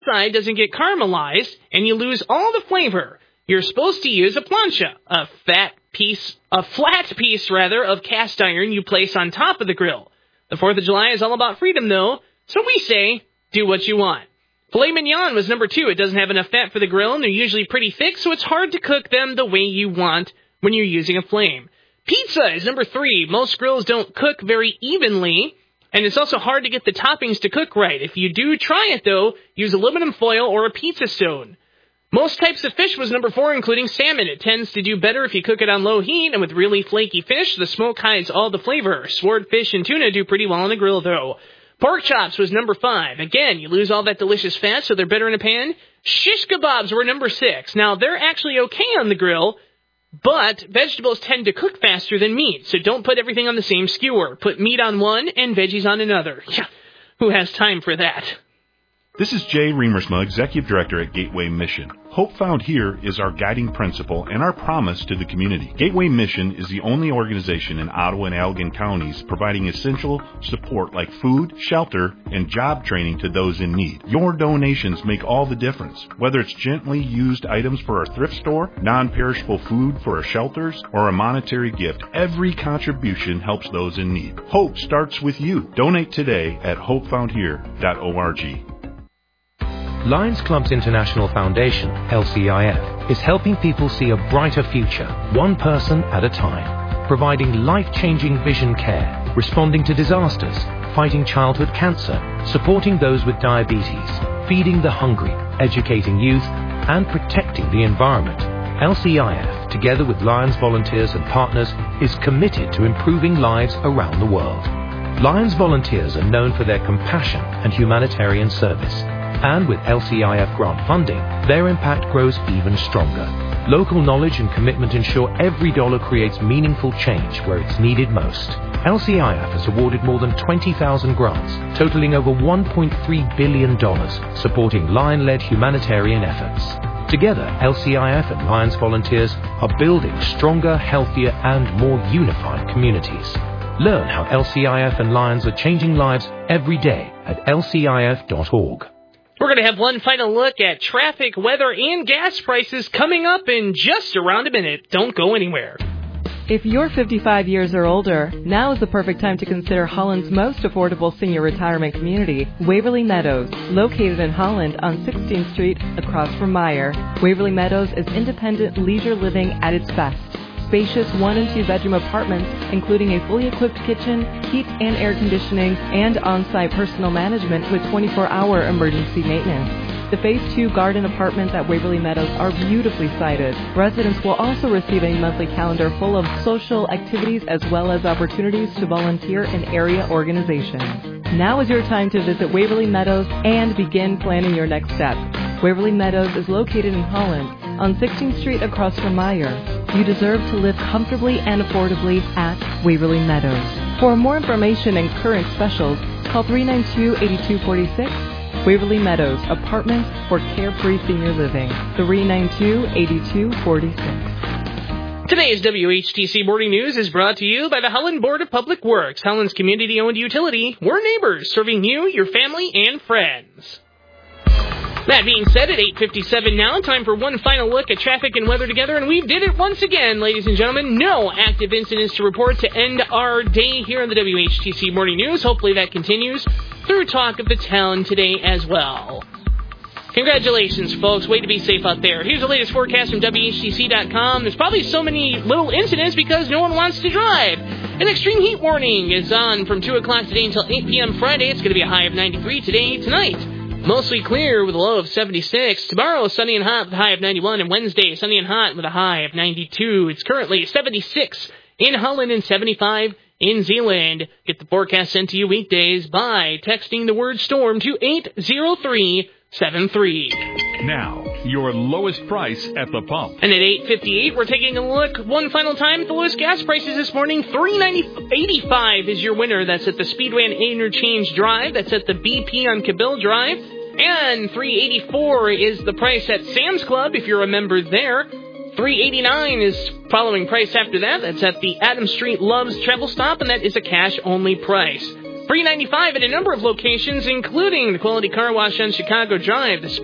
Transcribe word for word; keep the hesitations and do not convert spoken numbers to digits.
side doesn't get caramelized, and you lose all the flavor. You're supposed to use a plancha, a fat piece, a flat piece, rather, of cast iron you place on top of the grill. The fourth of July is all about freedom, though, so we say, do what you want. Filet mignon was number two. It doesn't have enough fat for the grill, and they're usually pretty thick, so it's hard to cook them the way you want when you're using a flame. Pizza is number three. Most grills don't cook very evenly, and it's also hard to get the toppings to cook right. If you do try it, though, use aluminum foil or a pizza stone. Most types of fish was number four, including salmon. It tends to do better if you cook it on low heat, and with really flaky fish, the smoke hides all the flavor. Swordfish and tuna do pretty well on the grill, though. Pork chops was number five. Again, you lose all that delicious fat, so they're better in a pan. Shish kebabs were number six. Now, they're actually okay on the grill, but vegetables tend to cook faster than meat, so don't put everything on the same skewer. Put meat on one and veggies on another. Yeah, who has time for that? This is Jay Remersma, Executive Director at Gateway Mission. Hope Found Here is our guiding principle and our promise to the community. Gateway Mission is the only organization in Ottawa and Allegan counties providing essential support like food, shelter, and job training to those in need. Your donations make all the difference. Whether it's gently used items for our thrift store, non-perishable food for our shelters, or a monetary gift, every contribution helps those in need. Hope starts with you. Donate today at hope found here dot org. Lions Clubs International Foundation, L C I F, is helping people see a brighter future, one person at a time, providing life-changing vision care, responding to disasters, fighting childhood cancer, supporting those with diabetes, feeding the hungry, educating youth, and protecting the environment. L C I F, together with Lions volunteers and partners, is committed to improving lives around the world. Lions volunteers are known for their compassion and humanitarian service. And with L C I F grant funding, their impact grows even stronger. Local knowledge and commitment ensure every dollar creates meaningful change where it's needed most. L C I F has awarded more than twenty thousand grants, totaling over one point three billion dollars, supporting Lion-led humanitarian efforts. Together, L C I F and Lions volunteers are building stronger, healthier, and more unified communities. Learn how L C I F and Lions are changing lives every day at L C I F dot org. We're going to have one final look at traffic, weather, and gas prices coming up in just around a minute. Don't go anywhere. If you're fifty-five years or older, now is the perfect time to consider Holland's most affordable senior retirement community, Waverly Meadows. Located in Holland on sixteenth Street across from Meyer, Waverly Meadows is independent leisure living at its best. Spacious one and two bedroom apartments, including a fully equipped kitchen, heat and air conditioning, and on-site personal management with twenty-four hour emergency maintenance. The Phase two garden apartments at Waverly Meadows are beautifully sited. Residents will also receive a monthly calendar full of social activities as well as opportunities to volunteer in area organizations. Now is your time to visit Waverly Meadows and begin planning your next step. Waverly Meadows is located in Holland on sixteenth Street across from Meyer. You deserve to live comfortably and affordably at Waverly Meadows. For more information and current specials, call three nine two, eight two four six. Waverly Meadows, apartments for carefree senior living. three nine two, eight two four six. Today's W H T C Morning News is brought to you by the Holland Board of Public Works, Holland's community-owned utility. We're neighbors, serving you, your family, and friends. That being said, at eight fifty-seven now, time for one final look at traffic and weather together, and we did it once again, ladies and gentlemen. No active incidents to report to end our day here on the W H T C Morning News. Hopefully that continues through Talk of the Town today as well. Congratulations, folks. Way to be safe out there. Here's the latest forecast from W H T C dot com. There's probably so many little incidents because no one wants to drive. An extreme heat warning is on from two o'clock today until eight p.m. Friday. It's going to be a high of ninety-three today. Tonight, mostly clear with a low of seventy-six. Tomorrow, sunny and hot with a high of ninety-one. And Wednesday, sunny and hot with a high of ninety-two. It's currently seventy-six in Holland and seventy-five in Zeeland. Get the forecast sent to you weekdays by texting the word storm to eight zero three seven three. Now, your lowest price at the pump. And at eight fifty-eight, we're taking a look one final time at the lowest gas prices this morning. three eighty-five is your winner. That's at the Speedway and Interchange Drive. That's at the B P on Cabell Drive. And three eighty-four is the price at Sam's Club, if you're a member there. three eighty-nine is following price after that. That's at the Adam Street Loves Travel Stop, and that is a cash-only price. Free ninety-five at a number of locations, including the Quality Car Wash on Chicago Drive, the